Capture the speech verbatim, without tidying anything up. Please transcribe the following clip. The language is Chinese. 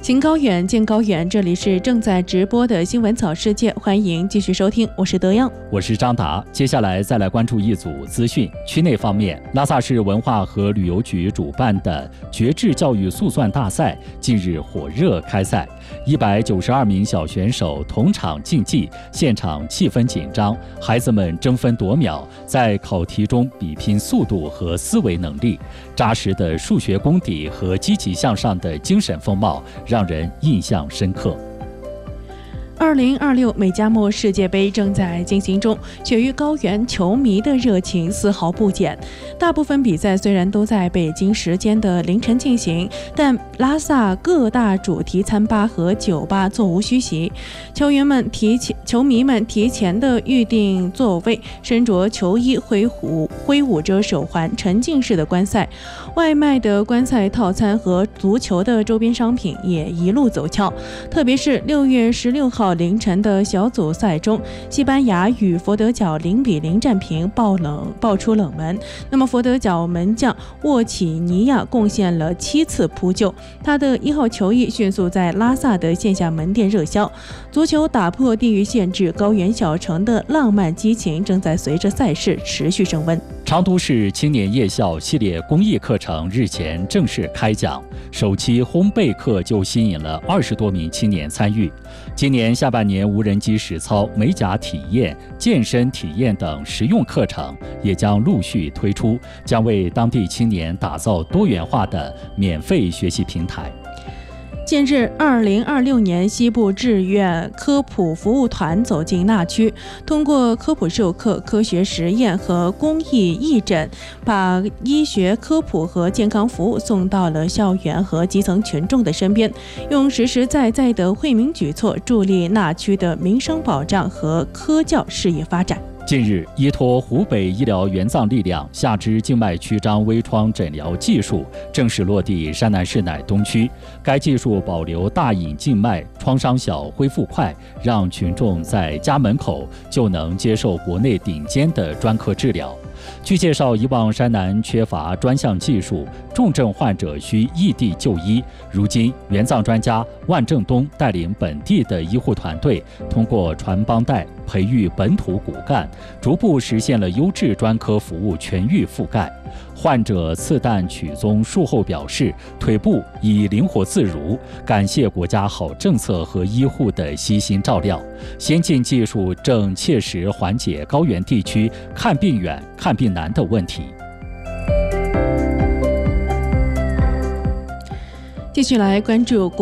行高远，见高远。这里是正在直播的新闻早世界，欢迎继续收听，我是德阳， 我是张达。接下来再来关注一组资讯。区内方面，拉萨市文化和旅游局主办的绝志教育速算大赛近日火热开赛，一百九十二名小选手同场竞技，现场气氛紧张，孩子们争分夺秒，在考题中比拼速度和思维能力，扎实的数学功底和积极向上的精神风貌让人印象深刻。 二零二六美加墨世界杯正在进行中，雪域高原球迷的热情丝毫不减。大部分比赛虽然都在北京时间的凌晨进行，但拉萨各大主题餐吧和酒吧座无虚席，球员们提前球迷们提前的预定座位，身着球衣挥舞挥舞着手环，沉浸式的观赛。外卖的观赛套餐和足球的周边商品也一路走俏，特别是六月十六号凌晨的小组赛中，西班牙与佛得角零比零战平，爆冷爆出冷门。那么佛得角门将沃起尼亚贡献了七次扑救，他的一号球衣迅速在拉萨的线下门店热销。足球打破地域限制，高原小城的浪漫激情正在随着赛事持续升温。 成都市青年夜校系列公益课程日前正式开讲，首期烘焙课就吸引了二十多名青年参与。今年下半年，无人机实操、美甲体验、健身体验等实用课程也将陆续推出，将为当地青年打造多元化的免费学习平台。 近日，二零二六年西部志愿科普服务团走进那区，通过科普授课、科学实验和公益义诊，把医学科普和健康服务送到了校园和基层群众的身边，用实实在在的惠民举措助力那区的民生保障和科教事业发展。 近日，依托湖北医疗援藏力量，下肢静脉曲张微创诊疗技术正式落地山南市乃东区。该技术保留大隐静脉，创伤小，恢复快，让群众在家门口就能接受国内顶尖的专科治疗。据介绍，以往山南缺乏专项技术，重症患者需异地就医。如今，援藏专家万正东带领本地的医护团队，通过传帮带培育本土骨干，逐步实现了优质专科服务全域覆盖。患者刺蛋取宗术后表示，腿部已灵活自如，感谢国家好政策和医护的悉心照料。先进技术正切实缓解高原地区看病远、看病难的问题。 继续来关注国